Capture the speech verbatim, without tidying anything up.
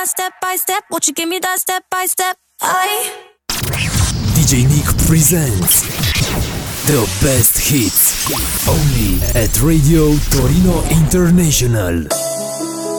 Step by step, won't you give me that step by step? I D J Nick presents the best hits only at Radio Torino International.